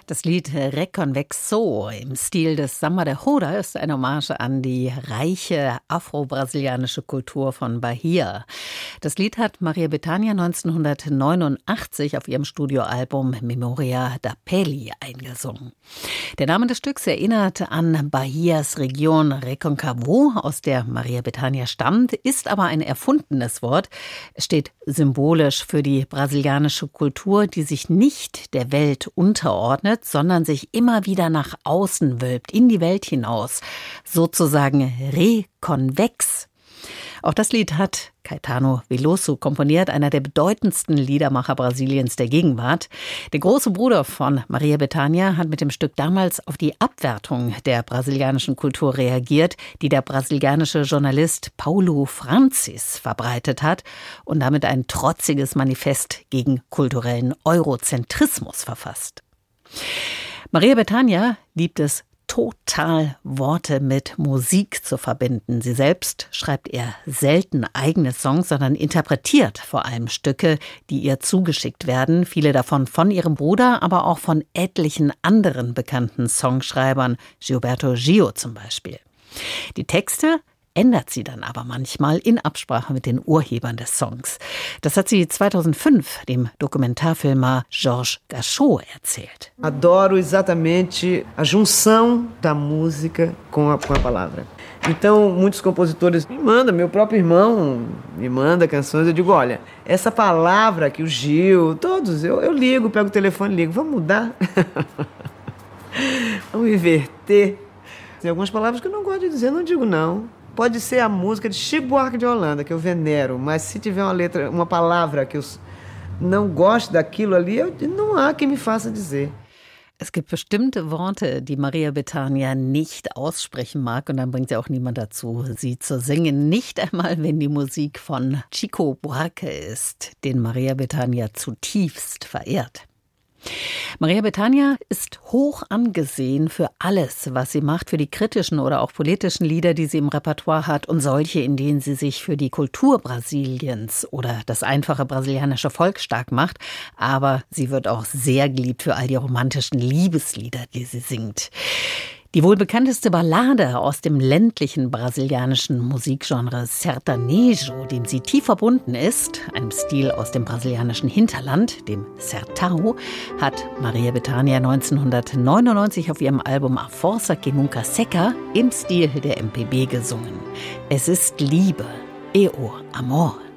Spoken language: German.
Das Lied Reconvexo im Stil des Samba de Roda ist eine Hommage an die reiche afro-brasilianische Kultur von Bahia. Das Lied hat Maria Bethânia 1989 auf ihrem Studioalbum Memoria da Pele eingesungen. Der Name des Stücks erinnert an Bahias Region Recôncavo, aus der Maria Bethânia stammt, ist aber ein erfundenes Wort. Es steht symbolisch für die brasilianische Kultur, die sich nicht der Welt unterordnet, sondern sich immer wieder nach außen wölbt, in die Welt hinaus, sozusagen rekonvex. Auch das Lied hat Caetano Veloso komponiert, einer der bedeutendsten Liedermacher Brasiliens der Gegenwart. Der große Bruder von Maria Bethânia hat mit dem Stück damals auf die Abwertung der brasilianischen Kultur reagiert, die der brasilianische Journalist Paulo Francis verbreitet hat und damit ein trotziges Manifest gegen kulturellen Eurozentrismus verfasst. Maria Bethânia liebt es total, Worte mit Musik zu verbinden. Sie selbst schreibt eher selten eigene Songs, sondern interpretiert vor allem Stücke, die ihr zugeschickt werden. Viele davon von ihrem Bruder, aber auch von etlichen anderen bekannten Songschreibern, Gilberto Gil zum Beispiel. Die Texte ändert sie dann aber manchmal in Absprache mit den Urhebern des Songs. Das hat sie 2005 dem Dokumentarfilmer Jorge Gachot erzählt. Adoro exatamente a junção da música com a palavra. Então, muitos compositores me mandam, meu próprio irmão me manda canções, eu digo, olha, essa palavra aqui, o Gil, todos, eu ligo, pego o telefone e ligo, vamos mudar? Vamos inverter? Tem algumas palavras que eu não gosto de dizer, não digo não. Pode ser a música de Chico Buarque de Holanda, que eu venero, mas se tiver uma letra, uma palavra que eu não gosto daquilo ali, não há quem me faça dizer. Es gibt bestimmte Worte, die Maria Bethânia nicht aussprechen mag, und dann bringt sie auch niemand dazu, sie zu singen. Nicht einmal, wenn die Musik von Chico Buarque ist, den Maria Bethânia zutiefst verehrt. Maria Bethânia ist hoch angesehen für alles, was sie macht, für die kritischen oder auch politischen Lieder, die sie im Repertoire hat und solche, in denen sie sich für die Kultur Brasiliens oder das einfache brasilianische Volk stark macht. Aber sie wird auch sehr geliebt für all die romantischen Liebeslieder, die sie singt. Die wohl bekannteste Ballade aus dem ländlichen brasilianischen Musikgenre Sertanejo, dem sie tief verbunden ist, einem Stil aus dem brasilianischen Hinterland, dem Sertão, hat Maria Bethânia 1999 auf ihrem Album A Força que Nunca Seca im Stil der MPB gesungen. Es ist Liebe, o amor.